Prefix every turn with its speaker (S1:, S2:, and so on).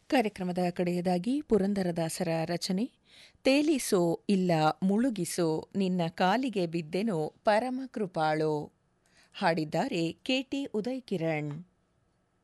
S1: ಕಾರ್ಯಕ್ರಮದ ಕಡೆಯದಾಗಿ ಪುರಂದರದಾಸರ ರಚನೆ ತೇಲಿಸೋ ಇಲ್ಲ ಮುಳುಗಿಸೋ ನಿನ್ನ ಕಾಲಿಗೆ ಬಿದ್ದೆನೋ ಪರಮ ಕೃಪಾಳೋ. ಹಾಡಿದ್ದಾರೆ ಕೆಟಿ ಉದಯ್ ಕಿರಣ್.